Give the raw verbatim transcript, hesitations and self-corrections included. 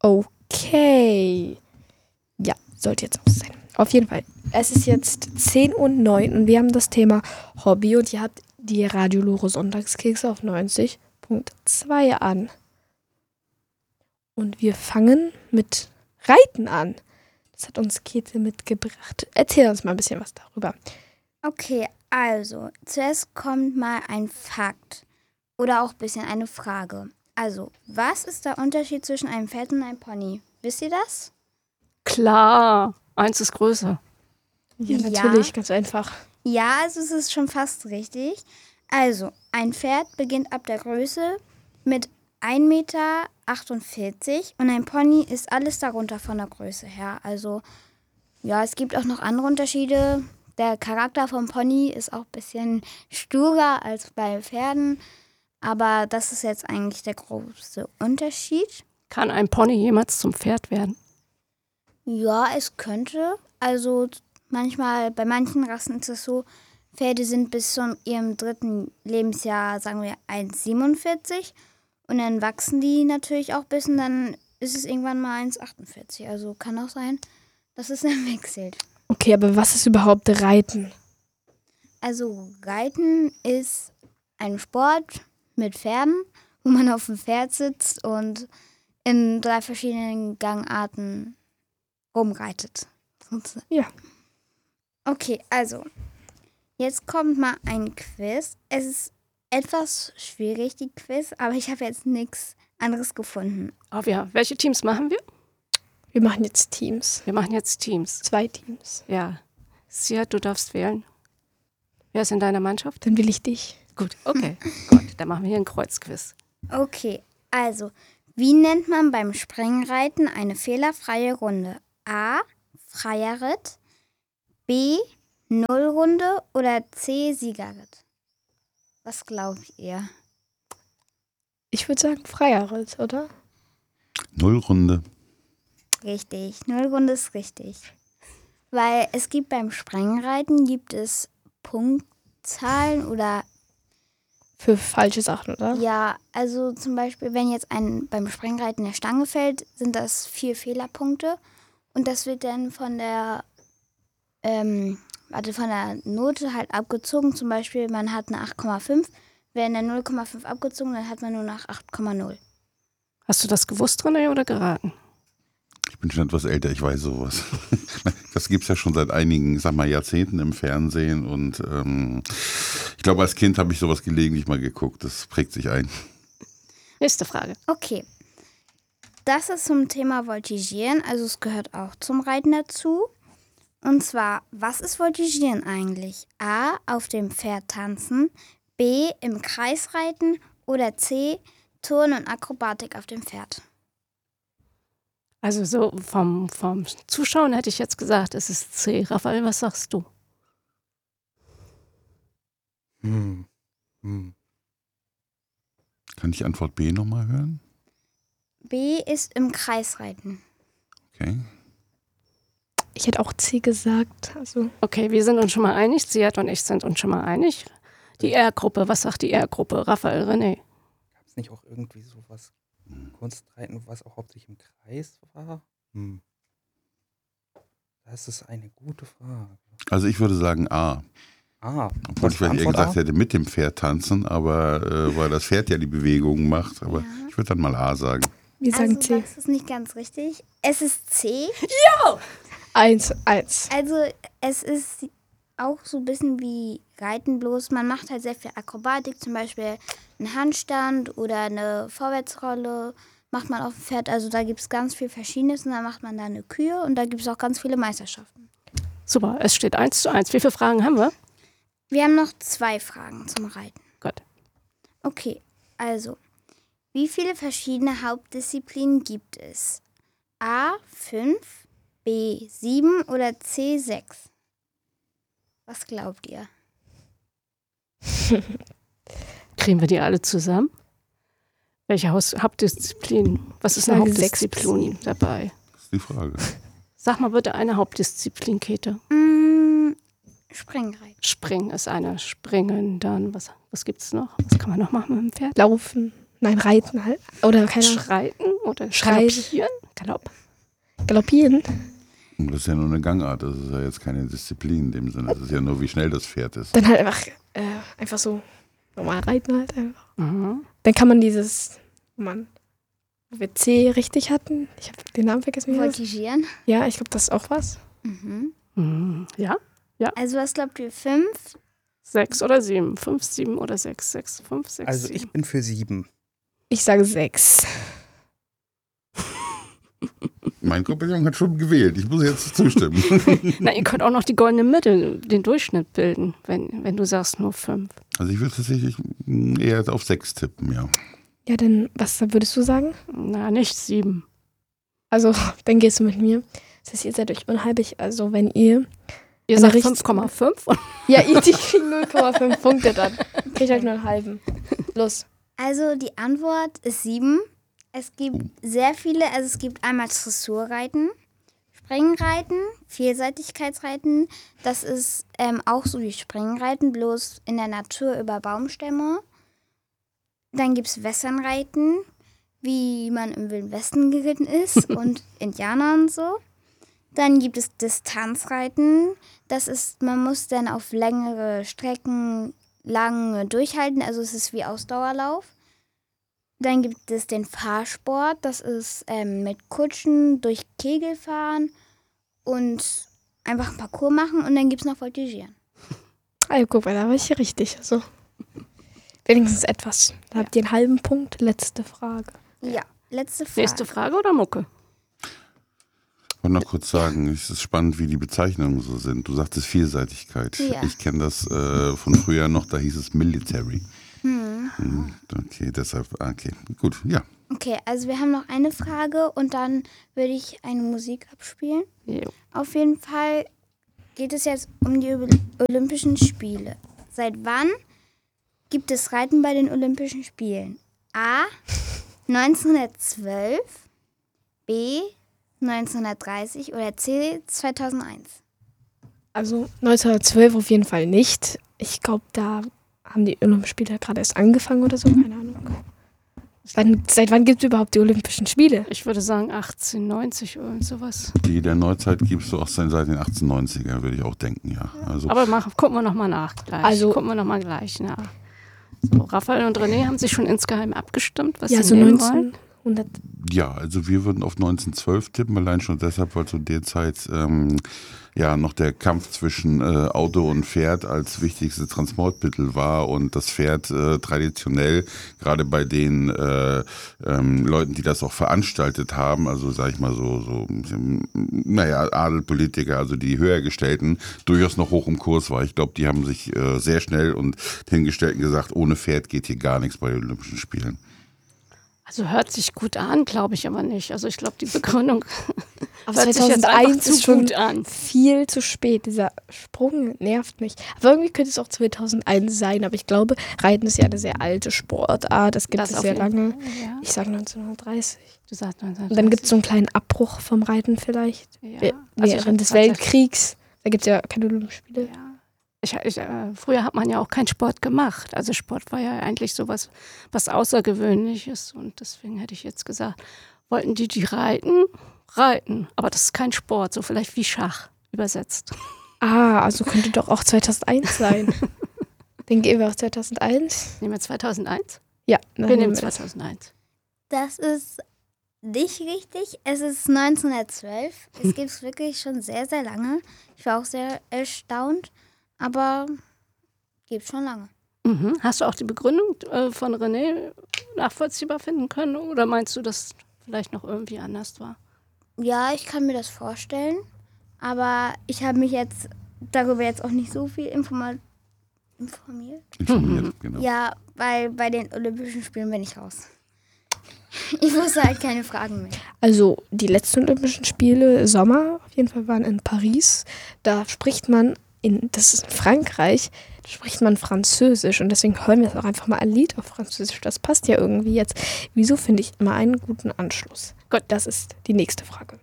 Okay. Ja, sollte jetzt auch sein. Auf jeden Fall. Es ist jetzt zehn Uhr neun und wir haben das Thema Hobby und ihr habt die Radio Lore Sonntagskekse auf neunzig Komma zwei an. Und wir fangen mit Reiten an. Das hat uns Käthe mitgebracht. Erzähl uns mal ein bisschen was darüber. Okay, also zuerst kommt mal ein Fakt oder auch ein bisschen eine Frage. Also, was ist der Unterschied zwischen einem Pferd und einem Pony? Wisst ihr das? Klar, eins ist größer. Ja, natürlich, ja. Ganz einfach. Ja, also es ist schon fast richtig. Also, ein Pferd beginnt ab der Größe mit ein Meter achtundvierzig und ein Pony ist alles darunter von der Größe her. Also, ja, es gibt auch noch andere Unterschiede. Der Charakter vom Pony ist auch ein bisschen sturer als bei Pferden. Aber das ist jetzt eigentlich der große Unterschied. Kann ein Pony jemals zum Pferd werden? Ja, es könnte. Also manchmal, bei manchen Rassen ist es so, Pferde sind bis zu ihrem dritten Lebensjahr, sagen wir, eins Komma siebenundvierzig. Und dann wachsen die natürlich auch bis und dann ist es irgendwann mal eins Komma achtundvierzig. Also kann auch sein, dass es dann wechselt. Okay, aber was ist überhaupt Reiten? Also Reiten ist ein Sport mit Pferden, wo man auf dem Pferd sitzt und in drei verschiedenen Gangarten rumreitet. Ja. Okay, also, jetzt kommt mal ein Quiz. Es ist etwas schwierig, die Quiz, aber ich habe jetzt nichts anderes gefunden. Oh ja, welche Teams machen wir? Wir machen jetzt Teams. Wir machen jetzt Teams. Zwei Teams. Ja. Sia, du darfst wählen. Wer ist in deiner Mannschaft? Dann will ich dich. Gut, okay. Gut, dann machen wir hier einen Kreuzquiz. Okay, also, wie nennt man beim Springreiten eine fehlerfreie Runde? A. Freier Ritt, B. Nullrunde oder C. Siegerritt? Was glaubt ihr? Ich würde sagen freier Ritt, oder? Nullrunde. Richtig, Nullrunde ist richtig. Weil es gibt beim Springreiten gibt es Punktzahlen oder für falsche Sachen, oder? Ja, also zum Beispiel, wenn jetzt ein beim Springreiten eine Stange fällt, sind das vier Fehlerpunkte und das wird dann von der ähm, also von der Note halt abgezogen. Zum Beispiel, man hat eine acht Komma fünf, werden dann null Komma fünf abgezogen, dann hat man nur noch acht Komma null. Hast du das gewusst, René, oder geraten? Ich bin schon etwas älter, ich weiß sowas. Das gibt es ja schon seit einigen, sag mal, Jahrzehnten im Fernsehen und ähm, ich glaube, als Kind habe ich sowas gelegentlich mal geguckt. Das prägt sich ein. Nächste Frage. Okay. Das ist zum Thema Voltigieren, also es gehört auch zum Reiten dazu. Und zwar, was ist Voltigieren eigentlich? A, auf dem Pferd tanzen, B, im Kreis reiten oder C, Turnen und Akrobatik auf dem Pferd? Also so vom, vom Zuschauen hätte ich jetzt gesagt, es ist C. Raphael, was sagst du? Hm. Hm. Kann ich Antwort B nochmal hören? B ist im Kreis reiten. Okay. Ich hätte auch C gesagt. Also. Okay, wir sind uns schon mal einig. Ziad und ich sind uns schon mal einig. Die R-Gruppe, was sagt die R-Gruppe? Raphael, René. Gab es nicht auch irgendwie sowas Kunstreiten, was auch hauptsächlich im Kreis war? Hm. Das ist eine gute Frage. Also ich würde sagen A. Ah, obwohl ich vielleicht eher gesagt A? hätte, mit dem Pferd tanzen, aber äh, weil das Pferd ja die Bewegung macht. Aber ja. Ich würde dann mal A sagen. Wir sagen also, C. Das ist nicht ganz richtig. Es ist C. Ja! Eins, eins. Also es ist auch so ein bisschen wie Reiten, bloß man macht halt sehr viel Akrobatik, zum Beispiel einen Handstand oder eine Vorwärtsrolle macht man auf dem Pferd. Also da gibt es ganz viel Verschiedenes und dann macht man da eine Kür und da gibt es auch ganz viele Meisterschaften. Super, es steht eins zu eins. Wie viele Fragen haben wir? Wir haben noch zwei Fragen zum Reiten. Gut. Okay, also, wie viele verschiedene Hauptdisziplinen gibt es? A, fünf, B, sieben oder C, sechs? Was glaubt ihr? Kriegen wir die alle zusammen? Welche Haus- Hauptdisziplin? Was ist eine Hauptdisziplin dabei? Das ist die Frage. Sag mal bitte eine Hauptdisziplin, Käthe. Mm, Springreiten. Springen ist eine. Springen, dann, was, was gibt's noch? Was kann man noch machen mit dem Pferd? Laufen. Nein, reiten halt. Oder keine Ahnung. Schreiten oder Schreiten. Galoppieren? Galopp. Galoppieren? Das ist ja nur eine Gangart, das ist ja jetzt keine Disziplin in dem Sinne. Das ist ja nur, wie schnell das Pferd ist. Dann halt einfach, äh, einfach so normal reiten halt einfach. Mhm. Dann kann man dieses, wo man, wo wir C richtig hatten, ich habe den Namen vergessen. Wie heißt. Voltigieren. Ja, ich glaube, das ist auch was. Mhm. Mhm. Ja? Also was glaubt ihr? Fünf? Sechs oder sieben? Fünf, sieben oder sechs? Sechs, fünf, sechs, Also sieben. ich bin für sieben. Ich sage sechs. Mein Kompagnon hat schon gewählt, ich muss jetzt zustimmen. Na, ihr könnt auch noch die goldene Mitte, den Durchschnitt bilden, wenn, wenn du sagst nur fünf. Also ich würde tatsächlich eher auf sechs tippen, ja. Ja, dann, was würdest du sagen? Na, nicht sieben. Also, dann gehst du mit mir. Das heißt, ihr seid euch unhalbig. Also, wenn ihr. Ihr Also sagt richtig- fünf Komma fünf. Ja, ihr die kriegen null Komma fünf Punkte dann. Kriegt euch nur einen halben. Los. Also die Antwort ist sieben. Es gibt sehr viele, also es gibt einmal Dressurreiten, Springreiten, Vielseitigkeitsreiten. Das ist ähm, auch so wie Springreiten, bloß in der Natur über Baumstämme. Dann gibt es Westernreiten, wie man im Wilden Westen geritten ist und Indianer und so. Dann gibt es Distanzreiten. Das ist, man muss dann auf längere Strecken lange durchhalten, also es ist wie Ausdauerlauf. Dann gibt es den Fahrsport, das ist ähm, mit Kutschen durch Kegel fahren und einfach einen Parcours machen und dann gibt es noch Voltigieren. Also, guck mal, da war ich hier richtig. Also, wenigstens etwas. Da habt ihr einen halben Punkt. Letzte Frage. Ja, letzte Frage. Nächste Frage oder Mucke? Ich wollte noch kurz sagen, es ist spannend, wie die Bezeichnungen so sind. Du sagtest Vielseitigkeit. Ja. Ich kenne das äh, von früher noch, da hieß es Military. Hm. Hm, Okay, deshalb, okay, gut, ja. Okay, also wir haben noch eine Frage und dann würde ich eine Musik abspielen. Jo. Auf jeden Fall geht es jetzt um die Oly- Olympischen Spiele. Seit wann gibt es Reiten bei den Olympischen Spielen? A. neunzehnhundertzwölf, B. neunzehnhundertdreißig oder C. zweitausendeins? Also, neunzehnhundertzwölf auf jeden Fall nicht. Ich glaube, da haben die Olympischen Spiele gerade erst angefangen oder so. Keine Ahnung. Wann, seit wann gibt es überhaupt die Olympischen Spiele? Ich würde sagen achtzehnhundertneunzig oder sowas. Die der Neuzeit gibst du auch seit den achtzehnhundertneunziger, würde ich auch denken, ja. Also, Aber mach, gucken wir nochmal nach gleich. Also- gucken wir nochmal gleich nach. So, Raphael und René haben sich schon insgeheim abgestimmt, was Ja, sie so nehmen wollen. neunzehnhundert. ja, also wir würden auf neunzehnhundertzwölf tippen, allein schon deshalb, weil zu der Zeit ähm, ja noch der Kampf zwischen äh, Auto und Pferd als wichtigste Transportmittel war und das Pferd äh, traditionell, gerade bei den äh, ähm, Leuten, die das auch veranstaltet haben, also sag ich mal so, so naja, Adelpolitiker, also die Höhergestellten, durchaus noch hoch im Kurs war. Ich glaube, die haben sich äh, sehr schnell und hingestellt und gesagt, ohne Pferd geht hier gar nichts bei den Olympischen Spielen. Also hört sich gut an, glaube ich aber nicht. Also ich glaube, die Begründung Aber hört sich jetzt einfach zweitausendeins zu ist schon gut an. viel zu spät. Dieser Sprung nervt mich. Aber irgendwie könnte es auch zweitausendeins sein. Aber ich glaube, Reiten ist ja eine sehr alte Sportart. Das gibt Das es auf sehr jeden lange. Fall, ja. Ich sage neunzehnhundertdreißig. Du sagst Und dann gibt es so einen kleinen Abbruch vom Reiten vielleicht. ja. Während Also ich hab des tatsächlich- Weltkriegs. Da gibt es ja keine Olympischen Spiele. Ja. Ich, ich, äh, früher hat man ja auch keinen Sport gemacht. Also Sport war ja eigentlich sowas, was Außergewöhnliches. Und deswegen hätte ich jetzt gesagt, wollten die, die reiten, reiten. Aber das ist kein Sport, so vielleicht wie Schach übersetzt. Ah, also könnte doch auch zweitausendeins sein. Dann gehen wir auf zweitausendeins. Nehmen wir zweitausendeins? Ja, dann Wir nehmen wir das. zweitausendeins. Das ist nicht richtig. Es ist neunzehnhundertzwölf. Es gibt es wirklich schon sehr, sehr lange. Ich war auch sehr erstaunt, aber gibt schon lange. Mhm. Hast du auch die Begründung äh, von René nachvollziehbar finden können? Oder meinst du, dass vielleicht noch irgendwie anders war? Ja, ich kann mir das vorstellen, aber ich habe mich jetzt darüber jetzt auch nicht so viel informa- informiert. Informiert, genau. Ja, weil bei den Olympischen Spielen bin ich raus. Ich wusste halt keine Fragen mehr. Also die letzten Olympischen Spiele, Sommer, auf jeden Fall waren in Paris. Da spricht man, in, das ist in Frankreich, da spricht man Französisch. Und deswegen hören wir jetzt auch einfach mal ein Lied auf Französisch. Das passt ja irgendwie jetzt. Wieso finde ich immer einen guten Anschluss? Gut, das ist die nächste Frage.